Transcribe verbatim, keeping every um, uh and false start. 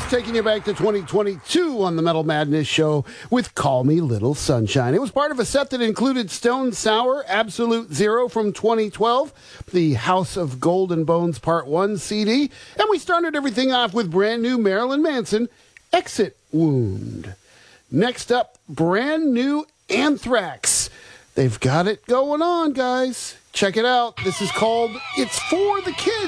taking you back to twenty twenty-two on the Metal Madness Show with Call Me Little Sunshine. It was part of a set that included Stone Sour, Absolute Zero from twenty twelve, the House of Golden Bones Part one C D, and we started everything off with brand new Marilyn Manson, Exit Wound. Next up, brand new Anthrax. They've got it going on, guys. Check it out. This is called It's For the Kids.